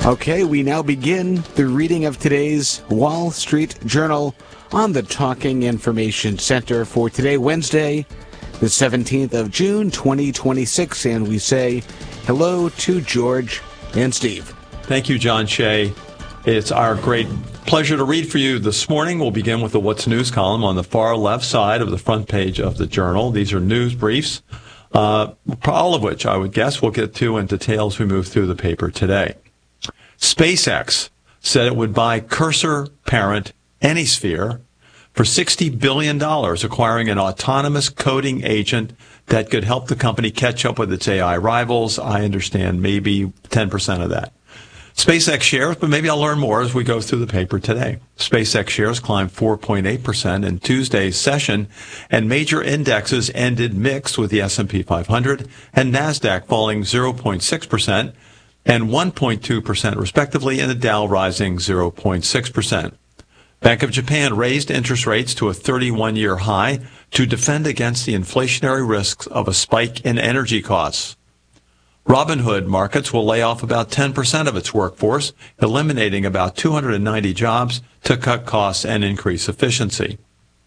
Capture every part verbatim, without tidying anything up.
Okay, we now begin the reading of today's Wall Street Journal on the Talking Information Center for today, Wednesday, the seventeenth of June, twenty twenty-six. And we say hello to George and Steve. Thank you, John Shea. It's our great pleasure to read for you this morning. We'll begin with the What's News column on the far left side of the front page of the Journal. These are news briefs, uh, all of which I would guess we'll get to in detail as we move through the paper today. SpaceX said it would buy Cursor parent Anysphere for sixty billion dollars, acquiring an autonomous coding agent that could help the company catch up with its A I rivals. I understand maybe ten percent of that. SpaceX shares, but maybe I'll learn more as we go through the paper today. SpaceX shares climbed four point eight percent in Tuesday's session, and major indexes ended mixed, with the S and P five hundred and NASDAQ falling zero point six percent and one point two percent respectively, and the Dow rising zero point six percent. Bank of Japan raised interest rates to a thirty-one-year high to defend against the inflationary risks of a spike in energy costs. Robinhood Markets will lay off about ten percent of its workforce, eliminating about two hundred ninety jobs to cut costs and increase efficiency.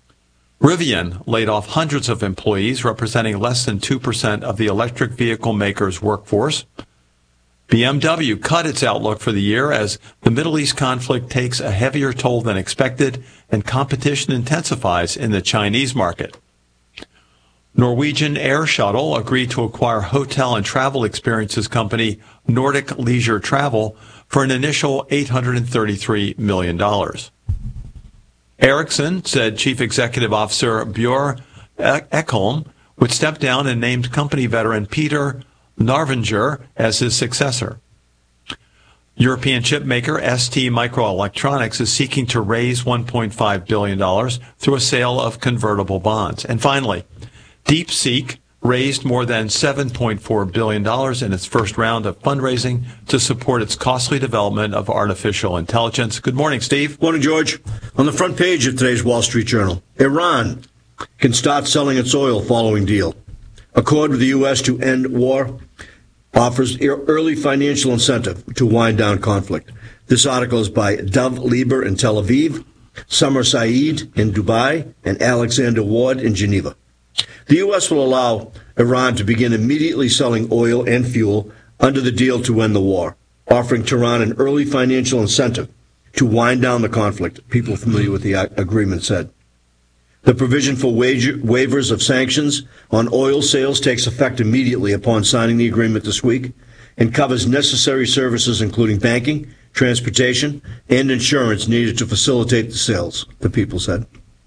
Rivian laid off hundreds of employees, representing less than two percent of the electric vehicle maker's workforce. B M W cut its outlook for the year as the Middle East conflict takes a heavier toll than expected and competition intensifies in the Chinese market. Norwegian Air Shuttle agreed to acquire hotel and travel experiences company Nordic Leisure Travel for an initial eight hundred thirty-three million dollars. Ericsson said Chief Executive Officer Björn Ekholm would step down and named company veteran Peter Narvinger as his successor. European chip maker S T Microelectronics is seeking to raise one point five billion dollars through a sale of convertible bonds. And finally, DeepSeek raised more than seven point four billion dollars in its first round of fundraising to support its costly development of artificial intelligence. Good morning, Steve. Morning, George. On the front page of today's Wall Street Journal, Iran can start selling its oil following deal. Accord with the U S to end war offers early financial incentive to wind down conflict. This article is by Dov Lieber in Tel Aviv, Summer Saeed in Dubai, and Alexander Ward in Geneva. The U S will allow Iran to begin immediately selling oil and fuel under the deal to end the war, offering Tehran an early financial incentive to wind down the conflict, people familiar with the agreement said. The provision for wage- waivers of sanctions on oil sales takes effect immediately upon signing the agreement this week and covers necessary services including banking, transportation, and insurance needed to facilitate the sales, the people said.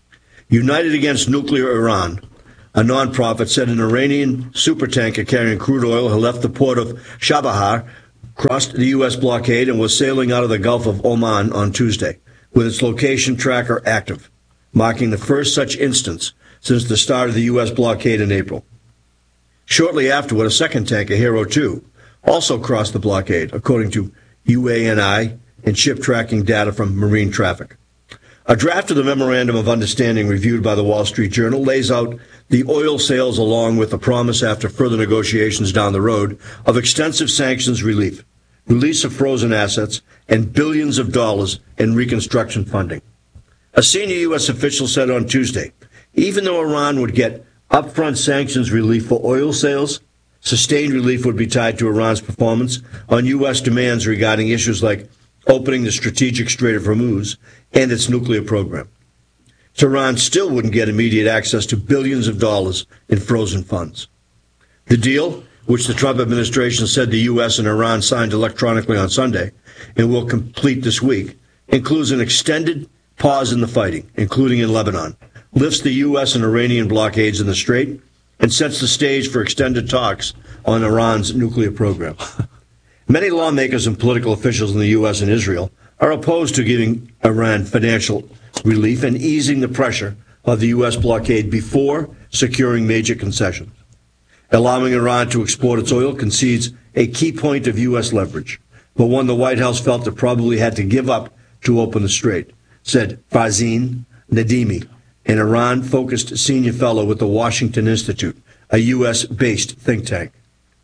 United Against Nuclear Iran, a nonprofit, said an Iranian supertanker carrying crude oil had left the port of Chabahar, crossed the U S blockade, and was sailing out of the Gulf of Oman on Tuesday, with its location tracker active, marking the first such instance since the start of the U S blockade in April. Shortly afterward, a second tanker, Hero two, also crossed the blockade, according to U A N I and ship tracking data from marine traffic. A draft of the Memorandum of Understanding reviewed by the Wall Street Journal lays out the oil sales along with the promise after further negotiations down the road of extensive sanctions relief, release of frozen assets, and billions of dollars in reconstruction funding. A senior U S official said on Tuesday, even though Iran would get upfront sanctions relief for oil sales, sustained relief would be tied to Iran's performance on U S demands regarding issues like opening the strategic Strait of Hormuz and its nuclear program. Tehran still wouldn't get immediate access to billions of dollars in frozen funds. The deal, which the Trump administration said the U S and Iran signed electronically on Sunday and will complete this week, includes an extended pause in the fighting, including in Lebanon, lifts the U S and Iranian blockades in the Strait, and sets the stage for extended talks on Iran's nuclear program. Many lawmakers and political officials in the U S and Israel are opposed to giving Iran financial relief and easing the pressure of the U S blockade before securing major concessions. Allowing Iran to export its oil concedes a key point of U S leverage, but one the White House felt it probably had to give up to open the strait, said Fazin Nadimi, an Iran-focused senior fellow with the Washington Institute, a U S-based think tank.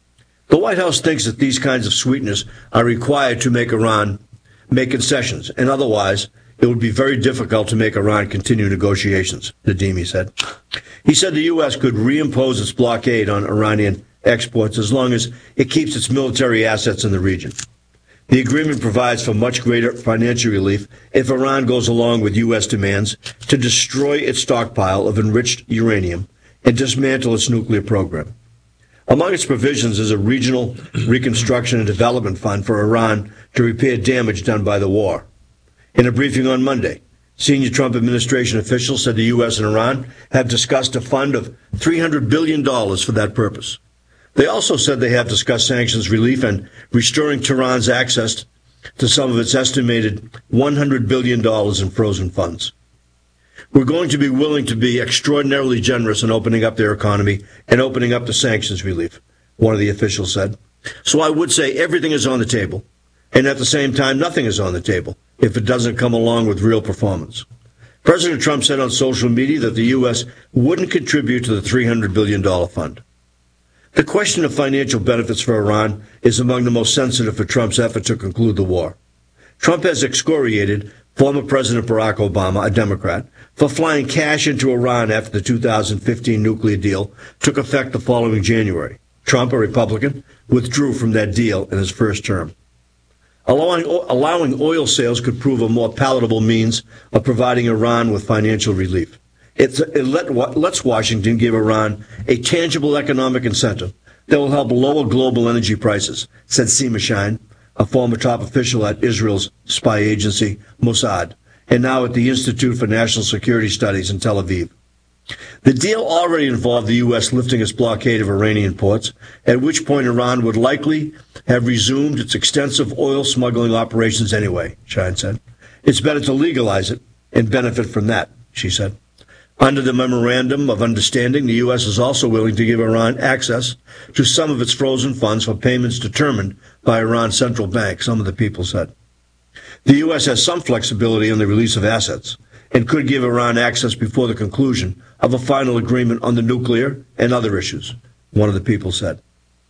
The White House thinks that these kinds of sweeteners are required to make Iran make concessions, and otherwise it would be very difficult to make Iran continue negotiations, Nadimi said. He said the U S could reimpose its blockade on Iranian exports as long as it keeps its military assets in the region. The agreement provides for much greater financial relief if Iran goes along with U S demands to destroy its stockpile of enriched uranium and dismantle its nuclear program. Among its provisions is a regional reconstruction and development fund for Iran to repair damage done by the war. In a briefing on Monday, senior Trump administration officials said the U S and Iran have discussed a fund of three hundred billion dollars for that purpose. They also said they have discussed sanctions relief and restoring Tehran's access to some of its estimated one hundred billion dollars in frozen funds. We're going to be willing to be extraordinarily generous in opening up their economy and opening up the sanctions relief, one of the officials said. So I would say everything is on the table, and at the same time, nothing is on the table if it doesn't come along with real performance. President Trump said on social media that the U S wouldn't contribute to the three hundred billion dollars fund. The question of financial benefits for Iran is among the most sensitive for Trump's effort to conclude the war. Trump has excoriated former President Barack Obama, a Democrat, for flying cash into Iran after the two thousand fifteen nuclear deal took effect the following January. Trump, a Republican, withdrew from that deal in his first term. Allowing, allowing oil sales could prove a more palatable means of providing Iran with financial relief. It's, it let, lets Washington give Iran a tangible economic incentive that will help lower global energy prices, said Seema Shine, a former top official at Israel's spy agency, Mossad, and now at the Institute for National Security Studies in Tel Aviv. The deal already involved the U S lifting its blockade of Iranian ports, at which point Iran would likely have resumed its extensive oil smuggling operations anyway, Shine said. It's better to legalize it and benefit from that, she said. Under the Memorandum of Understanding, the U S is also willing to give Iran access to some of its frozen funds for payments determined by Iran's central bank, some of the people said. The U S has some flexibility on the release of assets and could give Iran access before the conclusion of a final agreement on the nuclear and other issues, one of the people said.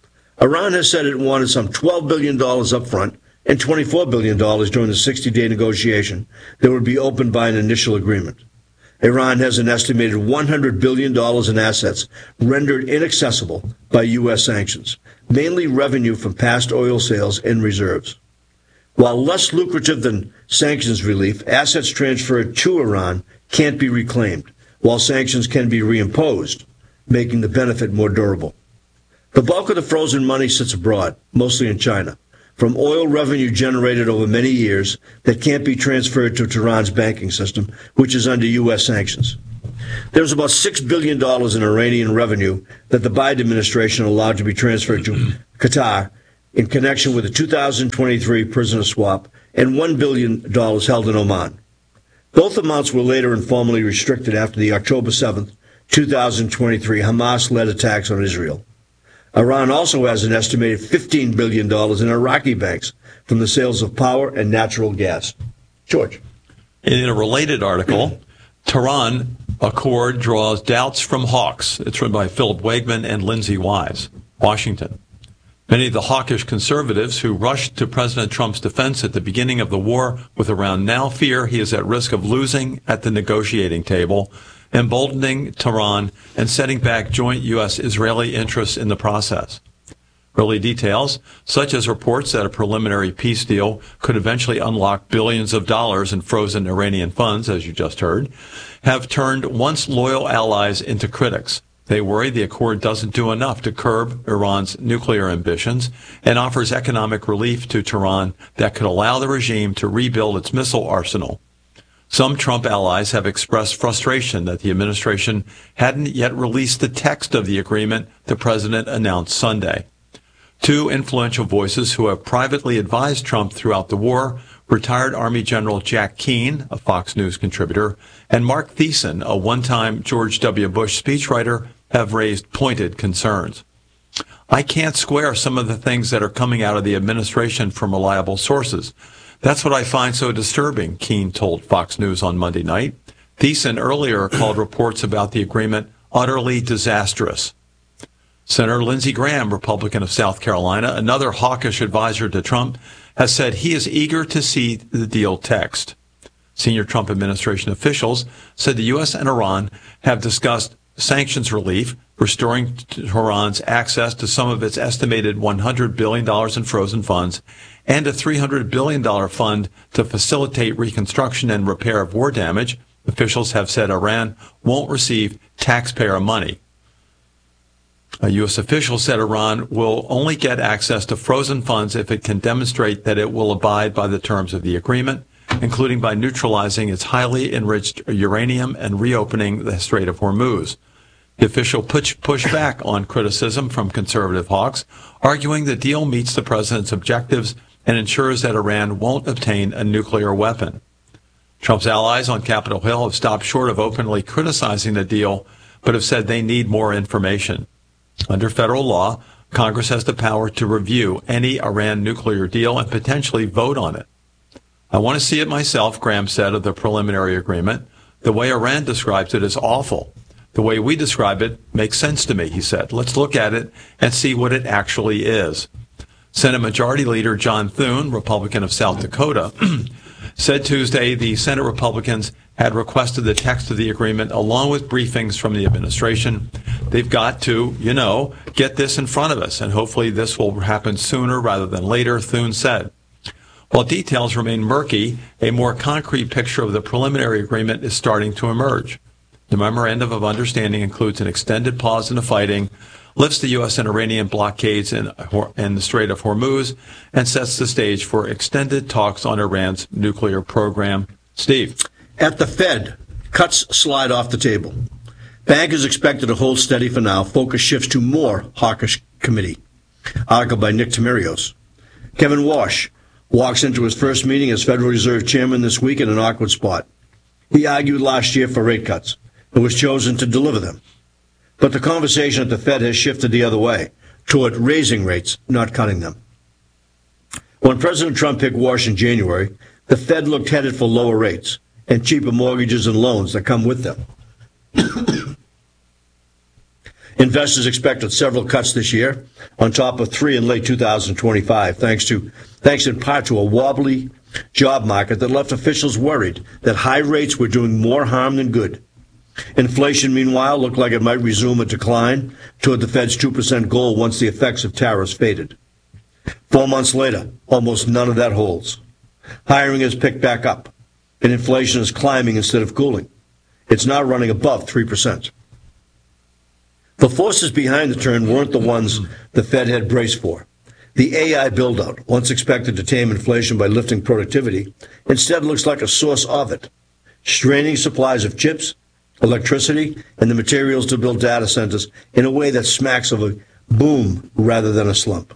Iran has said it wanted some twelve billion dollars up front and twenty-four billion dollars during the sixty-day negotiation that would be opened by an initial agreement. Iran has an estimated one hundred billion dollars in assets rendered inaccessible by U S sanctions, mainly revenue from past oil sales and reserves. While less lucrative than sanctions relief, assets transferred to Iran can't be reclaimed, while sanctions can be reimposed, making the benefit more durable. The bulk of the frozen money sits abroad, mostly in China, from oil revenue generated over many years that can't be transferred to Tehran's banking system, which is under U S sanctions. There's about six billion dollars in Iranian revenue that the Biden administration allowed to be transferred to Qatar in connection with the two thousand twenty-three prisoner swap and one billion dollars held in Oman. Both amounts were later informally restricted after the October seventh, two thousand twenty-three Hamas-led attacks on Israel. Iran also has an estimated fifteen billion dollars in Iraqi banks from the sales of power and natural gas. George. In a related article, Tehran Accord draws doubts from hawks. It's written by Philip Wegman and Lindsay Wise, Washington. Many of the hawkish conservatives who rushed to President Trump's defense at the beginning of the war with Iran now fear he is at risk of losing at the negotiating table, emboldening Tehran and setting back joint U S-Israeli interests in the process. Early details, such as reports that a preliminary peace deal could eventually unlock billions of dollars in frozen Iranian funds, as you just heard, have turned once loyal allies into critics. They worry the accord doesn't do enough to curb Iran's nuclear ambitions and offers economic relief to Tehran that could allow the regime to rebuild its missile arsenal. Some Trump allies have expressed frustration that the administration hadn't yet released the text of the agreement the president announced Sunday. Two influential voices who have privately advised Trump throughout the war, retired Army General Jack Keane, a Fox News contributor, and Mark Thiessen, a one-time George W. Bush speechwriter, have raised pointed concerns. I can't square some of the things that are coming out of the administration from reliable sources. That's what I find so disturbing, Keane told Fox News on Monday night. Thiessen earlier called reports about the agreement utterly disastrous. Senator Lindsey Graham, Republican of South Carolina, another hawkish advisor to Trump, has said he is eager to see the deal text. Senior Trump administration officials said the U S and Iran have discussed sanctions relief, restoring Tehran's access to some of its estimated one hundred billion dollars in frozen funds, and a three hundred billion dollars fund to facilitate reconstruction and repair of war damage. Officials have said Iran won't receive taxpayer money. A U S official said Iran will only get access to frozen funds if it can demonstrate that it will abide by the terms of the agreement, including by neutralizing its highly enriched uranium and reopening the Strait of Hormuz. The official push, pushed back on criticism from conservative hawks, arguing the deal meets the president's objectives and ensures that Iran won't obtain a nuclear weapon. Trump's allies on Capitol Hill have stopped short of openly criticizing the deal, but have said they need more information. Under federal law, Congress has the power to review any Iran nuclear deal and potentially vote on it. I want to see it myself, Graham said of the preliminary agreement. The way Iran describes it is awful. The way we describe it makes sense to me, he said. Let's look at it and see what it actually is. Senate Majority Leader John Thune, Republican of South Dakota, said Tuesday the Senate Republicans had requested the text of the agreement along with briefings from the administration. They've got to, you know, get this in front of us, and hopefully this will happen sooner rather than later, Thune said. While details remain murky, a more concrete picture of the preliminary agreement is starting to emerge. The memorandum of understanding includes an extended pause in the fighting, lifts the U S and Iranian blockades in, in the Strait of Hormuz, and sets the stage for extended talks on Iran's nuclear program. Steve. At the Fed, cuts slide off the table. Bankers expected to hold steady for now. Focus shifts to more hawkish committee. Article by Nick Tamirios. Kevin Walsh walks into his first meeting as Federal Reserve Chairman this week in an awkward spot. He argued last year for rate cuts and was chosen to deliver them. But the conversation at the Fed has shifted the other way, toward raising rates, not cutting them. When President Trump picked Walsh in January, the Fed looked headed for lower rates and cheaper mortgages and loans that come with them. Investors expected several cuts this year, on top of three in late two thousand twenty-five, thanks to thanks in part to a wobbly job market that left officials worried that high rates were doing more harm than good. Inflation, meanwhile, looked like it might resume a decline toward the Fed's two percent goal once the effects of tariffs faded. Four months later, almost none of that holds. Hiring has picked back up, and inflation is climbing instead of cooling. It's now running above three percent. The forces behind the turn weren't the ones the Fed had braced for. The A I build-out, once expected to tame inflation by lifting productivity, instead looks like a source of it, straining supplies of chips, electricity, and the materials to build data centers in a way that smacks of a boom rather than a slump.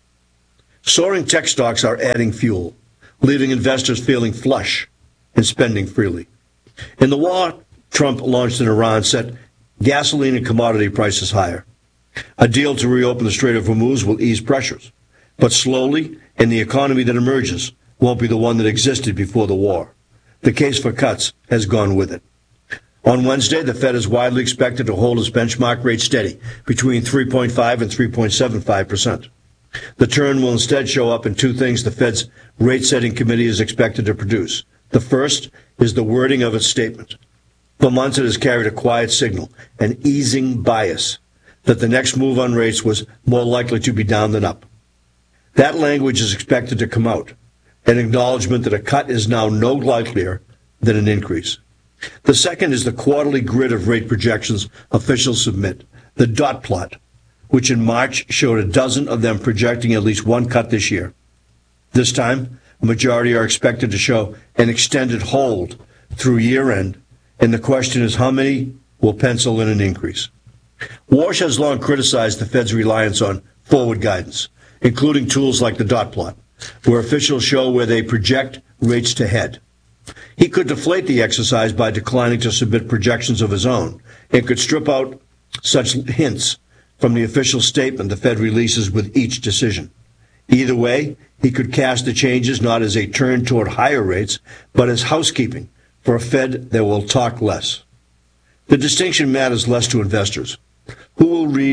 Soaring tech stocks are adding fuel, leaving investors feeling flush and spending freely. In the war Trump launched in Iran set gasoline and commodity prices higher. A deal to reopen the Strait of Hormuz will ease pressures, but slowly, and the economy that emerges won't be the one that existed before the war. The case for cuts has gone with it. On Wednesday, the Fed is widely expected to hold its benchmark rate steady between three point five and three point seven five percent. The turn will instead show up in two things the Fed's rate-setting committee is expected to produce. The first is the wording of its statement. For months, it has carried a quiet signal, an easing bias, that the next move on rates was more likely to be down than up. That language is expected to come out, an acknowledgement that a cut is now no likelier than an increase. The second is the quarterly grid of rate projections officials submit, the dot plot, which in March showed a dozen of them projecting at least one cut this year. This time, a majority are expected to show an extended hold through year-end, and the question is how many will pencil in an increase. Walsh has long criticized the Fed's reliance on forward guidance, including tools like the dot plot, where officials show where they project rates to head. He could deflate the exercise by declining to submit projections of his own and could strip out such hints from the official statement the Fed releases with each decision. Either way, he could cast the changes not as a turn toward higher rates, but as housekeeping for a Fed that will talk less. The distinction matters less to investors, who will read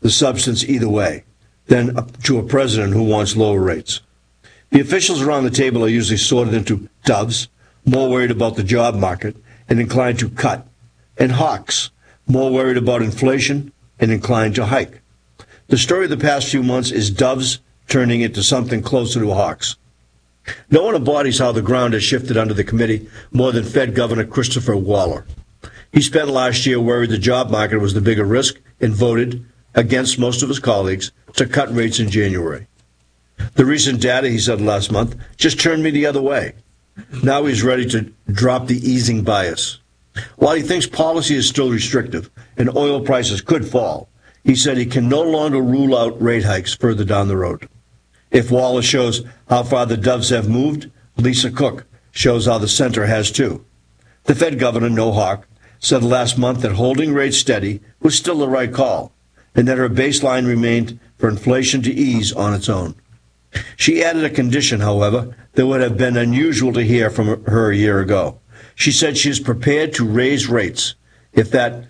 the substance either way than to a president who wants lower rates. The officials around the table are usually sorted into doves, more worried about the job market and inclined to cut, and hawks, more worried about inflation and inclined to hike. The story of the past few months is doves turning into something closer to hawks. No one embodies how the ground has shifted under the committee more than Fed Governor Christopher Waller. He spent last year worried the job market was the bigger risk and voted, against most of his colleagues, to cut rates in January. The recent data, he said last month, just turned me the other way. Now he's ready to drop the easing bias. While he thinks policy is still restrictive and oil prices could fall, he said he can no longer rule out rate hikes further down the road. If Waller shows how far the doves have moved, Lisa Cook shows how the center has too. The Fed governor, no hawk, said last month that holding rates steady was still the right call, and that her baseline remained for inflation to ease on its own. She added a condition, however, that would have been unusual to hear from her a year ago. She said she is prepared to raise rates if that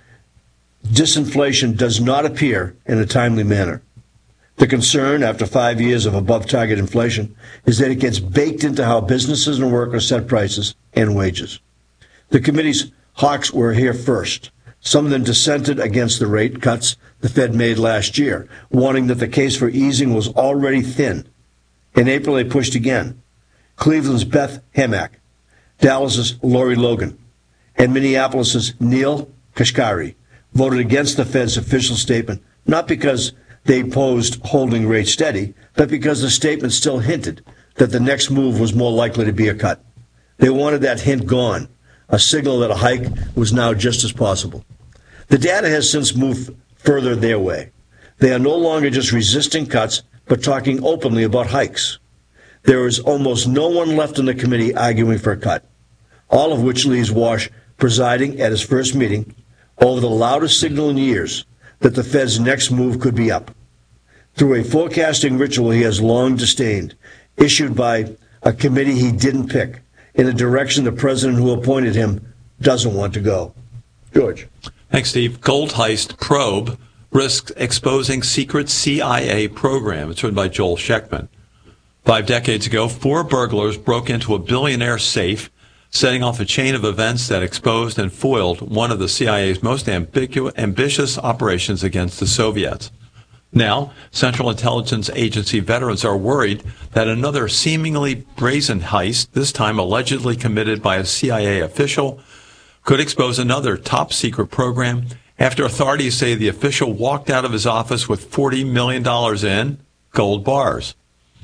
disinflation does not appear in a timely manner. The concern, after five years of above-target inflation, is that it gets baked into how businesses and workers set prices and wages. The committee's hawks were here first. Some of them dissented against the rate cuts the Fed made last year, warning that the case for easing was already thin. In April, they pushed again. Cleveland's Beth Hemack, Dallas's Lori Logan, and Minneapolis's Neil Kashkari voted against the Fed's official statement, not because they opposed holding rates steady, but because the statement still hinted that the next move was more likely to be a cut. They wanted that hint gone, a signal that a hike was now just as possible. The data has since moved further their way. They are no longer just resisting cuts, but talking openly about hikes. There is almost no one left in the committee arguing for a cut, all of which leaves Wash presiding at his first meeting over the loudest signal in years that the Fed's next move could be up. Through a forecasting ritual he has long disdained, issued by a committee he didn't pick, in a direction the president who appointed him doesn't want to go. George. Thanks, Steve. Gold Heist Probe risks exposing secret C I A program. It's written by Joel Sheckman. Five decades ago, four burglars broke into a billionaire safe, setting off a chain of events that exposed and foiled one of the C I A's most ambigu- ambitious operations against the Soviets. Now, Central Intelligence Agency veterans are worried that another seemingly brazen heist, this time allegedly committed by a C I A official, could expose another top-secret program after authorities say the official walked out of his office with forty million dollars in gold bars.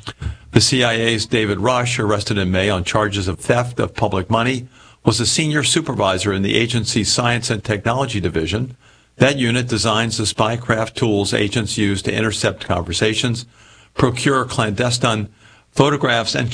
The C I A's David Rush, arrested in May on charges of theft of public money, was a senior supervisor in the agency's Science and Technology Division. That unit designs the spycraft tools agents use to intercept conversations, procure clandestine photographs, and